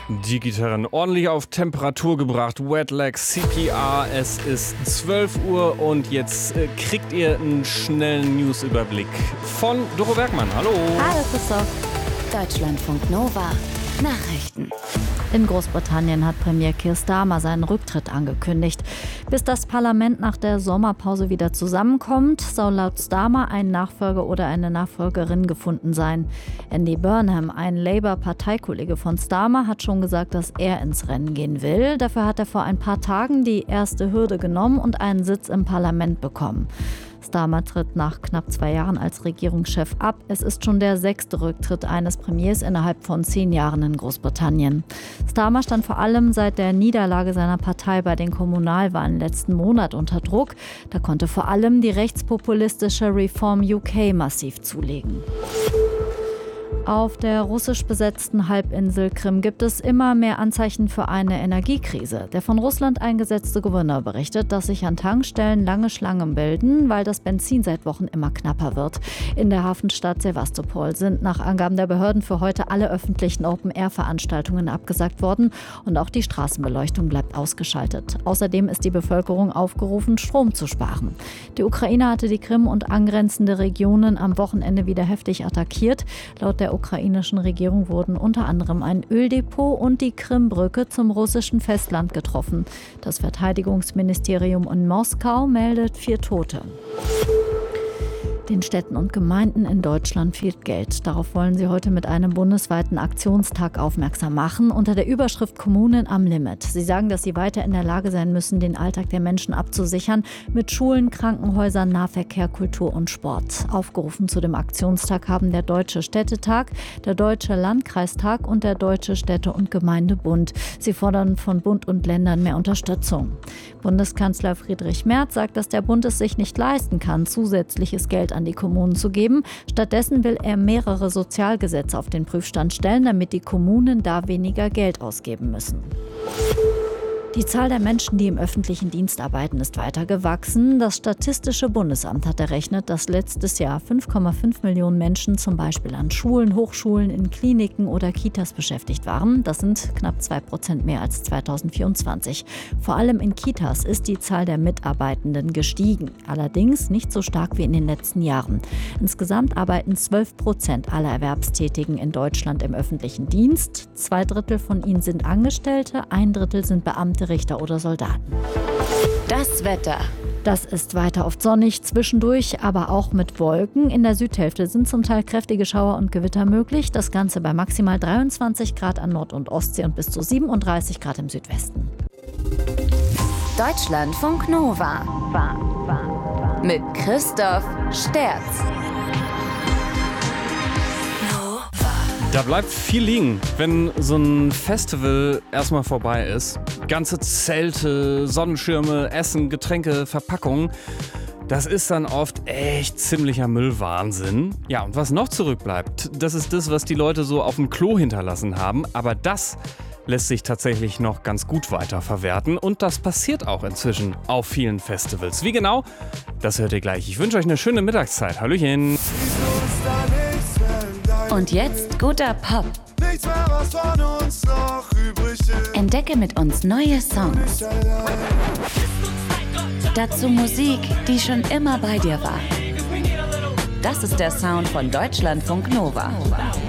Die Gitarren ordentlich auf Temperatur gebracht. Wet Leg CPR. Es ist 12 Uhr und jetzt kriegt ihr einen schnellen Newsüberblick von Doro Bergmann. Hallo. Hallo Christoph. Deutschlandfunk Nova. Nachrichten. In Großbritannien hat Premier Keir Starmer seinen Rücktritt angekündigt. Bis das Parlament nach der Sommerpause wieder zusammenkommt, soll laut Starmer ein Nachfolger oder eine Nachfolgerin gefunden sein. Andy Burnham, ein Labour-Parteikollege von Starmer, hat schon gesagt, dass er ins Rennen gehen will. Dafür hat er vor ein paar Tagen die erste Hürde genommen und einen Sitz im Parlament bekommen. Starmer tritt nach knapp 2 Jahren als Regierungschef ab. Es ist schon der 6. Rücktritt eines Premiers innerhalb von 10 Jahren in Großbritannien. Starmer stand vor allem seit der Niederlage seiner Partei bei den Kommunalwahlen letzten Monat unter Druck. Da konnte vor allem die rechtspopulistische Reform UK massiv zulegen. Auf der russisch besetzten Halbinsel Krim gibt es immer mehr Anzeichen für eine Energiekrise. Der von Russland eingesetzte Gouverneur berichtet, dass sich an Tankstellen lange Schlangen bilden, weil das Benzin seit Wochen immer knapper wird. In der Hafenstadt Sewastopol sind nach Angaben der Behörden für heute alle öffentlichen Open-Air-Veranstaltungen abgesagt worden und auch die Straßenbeleuchtung bleibt ausgeschaltet. Außerdem ist die Bevölkerung aufgerufen, Strom zu sparen. Die Ukraine hatte die Krim und angrenzende Regionen am Wochenende wieder heftig attackiert. Laut der ukrainischen Regierung wurden unter anderem ein Öldepot und die Krimbrücke zum russischen Festland getroffen. Das Verteidigungsministerium in Moskau meldet 4 Tote. Den Städten und Gemeinden in Deutschland fehlt Geld. Darauf wollen sie heute mit einem bundesweiten Aktionstag aufmerksam machen, unter der Überschrift Kommunen am Limit. Sie sagen, dass sie weiter in der Lage sein müssen, den Alltag der Menschen abzusichern, mit Schulen, Krankenhäusern, Nahverkehr, Kultur und Sport. Aufgerufen zu dem Aktionstag haben der Deutsche Städtetag, der Deutsche Landkreistag und der Deutsche Städte- und Gemeindebund. Sie fordern von Bund und Ländern mehr Unterstützung. Bundeskanzler Friedrich Merz sagt, dass der Bund es sich nicht leisten kann, zusätzliches Geld an die Kommunen zu geben. Stattdessen will er mehrere Sozialgesetze auf den Prüfstand stellen, damit die Kommunen da weniger Geld ausgeben müssen. Die Zahl der Menschen, die im öffentlichen Dienst arbeiten, ist weiter gewachsen. Das Statistische Bundesamt hat errechnet, dass letztes Jahr 5,5 Millionen Menschen zum Beispiel an Schulen, Hochschulen, in Kliniken oder Kitas beschäftigt waren. Das sind knapp 2% mehr als 2024. Vor allem in Kitas ist die Zahl der Mitarbeitenden gestiegen. Allerdings nicht so stark wie in den letzten Jahren. Insgesamt arbeiten 12% aller Erwerbstätigen in Deutschland im öffentlichen Dienst. 2/3 von ihnen sind Angestellte, 1/3 sind Beamte, Richter oder Soldaten. Das Wetter. Das ist weiter oft sonnig, zwischendurch aber auch mit Wolken. In der Südhälfte sind zum Teil kräftige Schauer und Gewitter möglich. Das Ganze bei maximal 23 Grad an Nord- und Ostsee und bis zu 37 Grad im Südwesten. Deutschlandfunk Nova. Mit Christoph Sterz. Da bleibt viel liegen, wenn so ein Festival erstmal vorbei ist. Ganze Zelte, Sonnenschirme, Essen, Getränke, Verpackungen. Das ist dann oft echt ziemlicher Müllwahnsinn. Ja, und was noch zurückbleibt, das ist das, was die Leute so auf dem Klo hinterlassen haben. Aber das lässt sich tatsächlich noch ganz gut weiterverwerten. Und das passiert auch inzwischen auf vielen Festivals. Wie genau? Das hört ihr gleich. Ich wünsche euch eine schöne Mittagszeit. Hallöchen. Und jetzt guter Pop. Nichts mehr, was von uns noch übrig ist. Entdecke mit uns neue Songs. Dazu Musik, die schon immer bei dir war. Das ist der Sound von Deutschlandfunk Nova.